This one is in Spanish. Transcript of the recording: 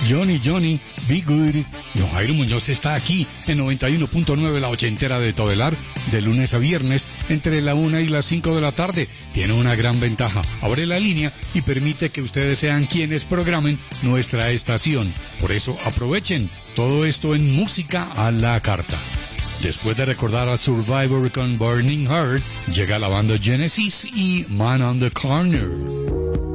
Johnny, Be Good. Don Jairo Muñoz está aquí en 91.9 La Ochentera de Todelar, de lunes a viernes, entre la 1 y las 5 de la tarde. Tiene una gran ventaja. Abre la línea y permite que ustedes sean quienes programen nuestra estación. Por eso aprovechen todo esto en música a la carta. Después de recordar a Survivor con Burning Heart, llega la banda Genesis y Man on the Corner.